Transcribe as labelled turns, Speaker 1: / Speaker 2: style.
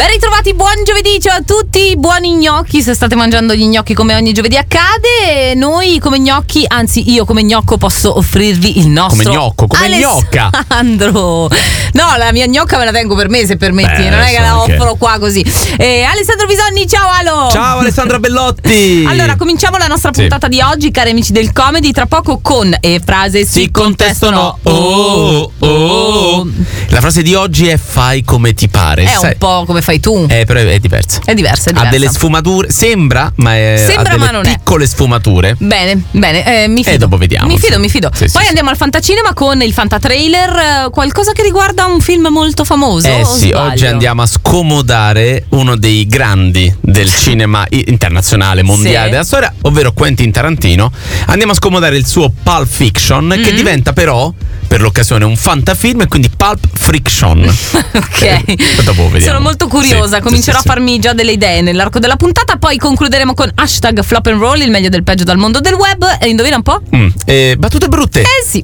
Speaker 1: Ben ritrovati, buon giovedì, ciao a tutti, buoni gnocchi, se state mangiando gli gnocchi come ogni giovedì accade. Noi come gnocchi, anzi io come gnocco posso offrirvi il nostro
Speaker 2: gnocca.
Speaker 1: Alessandro. No, la mia gnocca me la tengo per me, se permetti, non è che la offro qua così. Alessandro Bisogni, ciao Alo.
Speaker 2: Ciao Alessandra Bellotti.
Speaker 1: Allora, cominciamo la nostra puntata di oggi, cari amici del comedy, tra poco con frase si contestano.
Speaker 2: La frase di oggi è fai come ti pare.
Speaker 1: È un po' come fai tu.
Speaker 2: Però è diversa.
Speaker 1: È diversa.
Speaker 2: Ha delle sfumature, sembra, ma ha delle piccole sfumature.
Speaker 1: Bene, mi fido.
Speaker 2: E dopo vediamo.
Speaker 1: Mi fido.
Speaker 2: Sì,
Speaker 1: Poi andiamo al fantacinema con il fantatrailer, qualcosa che riguarda un film molto famoso.
Speaker 2: Oggi andiamo a scomodare uno dei grandi del cinema internazionale, mondiale della storia, ovvero Quentin Tarantino. Andiamo a scomodare il suo Pulp Fiction, che diventa però per l'occasione un fantafilm e quindi Pulp Friction.
Speaker 1: Ok.
Speaker 2: Dopo vediamo.
Speaker 1: Sono molto curiosa, comincerò a farmi già delle idee nell'arco della puntata. Poi concluderemo con #Flop and Roll, il meglio del peggio dal mondo del web. E indovina un po'?
Speaker 2: Battute brutte.
Speaker 1: Sì.